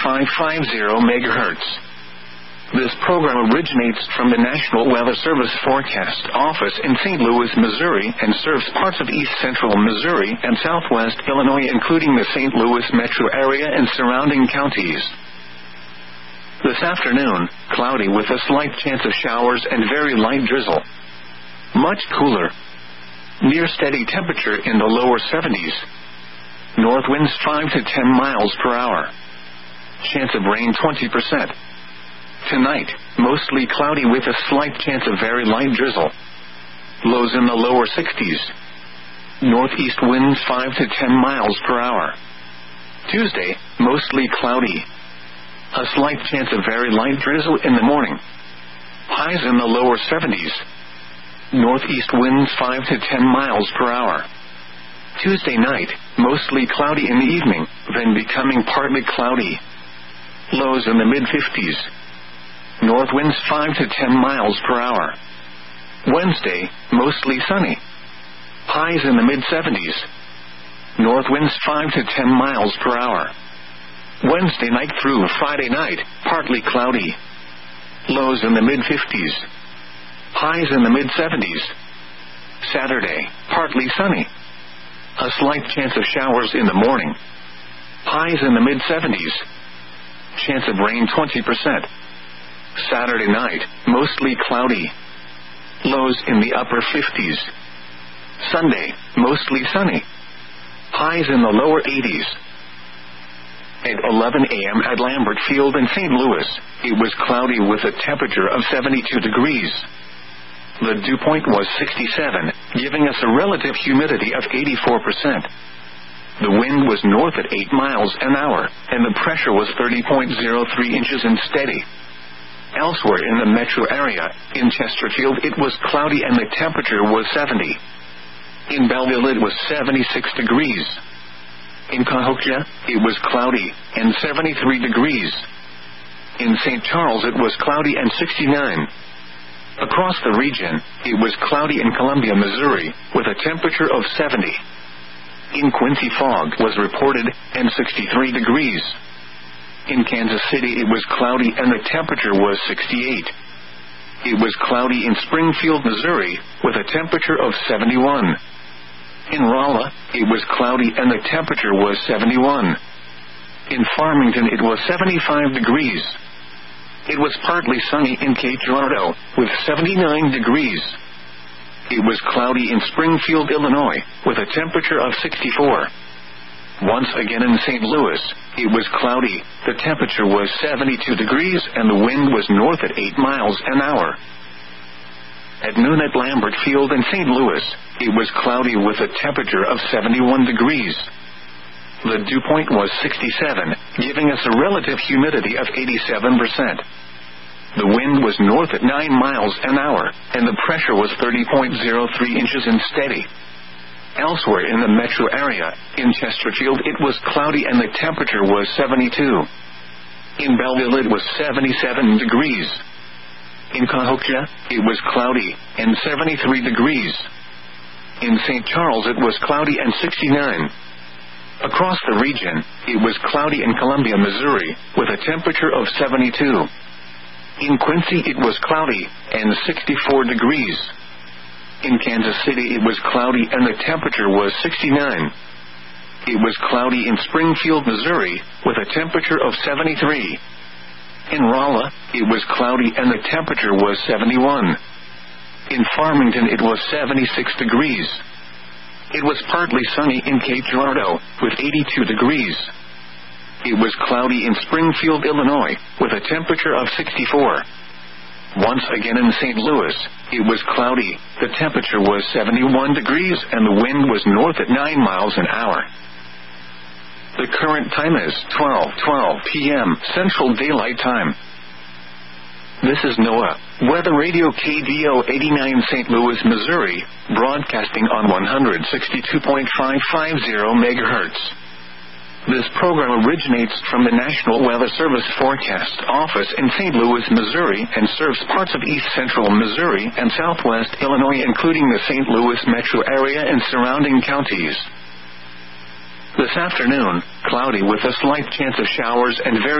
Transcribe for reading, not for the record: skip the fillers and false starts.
MHz. This program originates from the National Weather Service Forecast Office in St. Louis, Missouri, and serves parts of east central Missouri and southwest Illinois, including the St. Louis metro area and surrounding counties. This afternoon, cloudy with a slight chance of showers and very light drizzle. Much cooler. Near steady temperature in the lower 70s. North winds 5 to 10 miles per hour. Chance of rain 20%. Tonight, mostly cloudy with a slight chance of very light drizzle. Lows in the lower 60s. Northeast winds 5 to 10 miles per hour. Tuesday, mostly cloudy. A slight chance of very light drizzle in the morning. Highs in the lower 70s. Northeast winds 5 to 10 miles per hour. Tuesday night, mostly cloudy in the evening, then becoming partly cloudy. Lows in the mid-50s. North winds 5 to 10 miles per hour. Wednesday, mostly sunny. Highs in the mid-70s. North winds 5 to 10 miles per hour. Wednesday night through Friday night, partly cloudy. Lows in the mid-50s. Highs in the mid-70s. Saturday, partly sunny. A slight chance of showers in the morning. Highs in the mid-70s. Chance of rain 20%. Saturday night, mostly cloudy. Lows in the upper 50s. Sunday, mostly sunny. Highs in the lower 80s. At 11 a.m. at Lambert Field in St. Louis, it was cloudy with a temperature of 72 degrees. The dew point was 67, giving us a relative humidity of 84%. The wind was north at 8 miles an hour, and the pressure was 30.03 inches and steady. Elsewhere in the metro area, in Chesterfield, it was cloudy and the temperature was 70. In Belleville, it was 76 degrees. In Cahokia, it was cloudy and 73 degrees. In St. Charles, it was cloudy and 69. Across the region, it was cloudy in Columbia, Missouri, with a temperature of 70. In Quincy, fog was reported and 63 degrees. In Kansas City, it was cloudy and the temperature was 68. It was cloudy in Springfield, Missouri, with a temperature of 71. In Rolla, it was cloudy and the temperature was 71. In Farmington, it was 75 degrees. It was partly sunny in Cape Girardeau, with 79 degrees. It was cloudy in Springfield, Illinois, with a temperature of 64. Once again in St. Louis, it was cloudy, the temperature was 72 degrees and the wind was north at 8 miles an hour. At noon at Lambert Field in St. Louis, it was cloudy with a temperature of 71 degrees. The dew point was 67, giving us a relative humidity of 87%. The wind was north at 9 miles an hour, and the pressure was 30.03 inches and steady. Elsewhere in the metro area, in Chesterfield, it was cloudy and the temperature was 72. In Belleville, it was 77 degrees. In Cahokia, it was cloudy and 73 degrees. In St. Charles, it was cloudy and 69. Across the region, it was cloudy in Columbia, Missouri, with a temperature of 72. In Quincy, it was cloudy and 64 degrees. In Kansas City, it was cloudy and the temperature was 69. It was cloudy in Springfield, Missouri, with a temperature of 73. In Rolla, it was cloudy and the temperature was 71. In Farmington, it was 76 degrees. It was partly sunny in Cape Girardeau, with 82 degrees. It was cloudy in Springfield, Illinois, with a temperature of 64. Once again in St. Louis, it was cloudy, the temperature was 71 degrees and the wind was north at 9 miles an hour. The current time is 12:12 p.m. Central Daylight Time. This is NOAA, Weather Radio KDO 89 St. Louis, Missouri, broadcasting on 162.550 MHz. This program originates from the National Weather Service Forecast Office in St. Louis, Missouri, and serves parts of east central Missouri and southwest Illinois, including the St. Louis metro area and surrounding counties. This afternoon, cloudy with a slight chance of showers and very